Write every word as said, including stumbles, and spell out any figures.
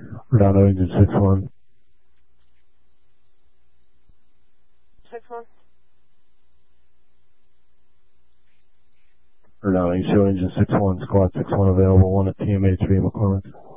Redondo engine six one. six one. Redondo show engine six one, squad six one available, one at T M A three McCormick.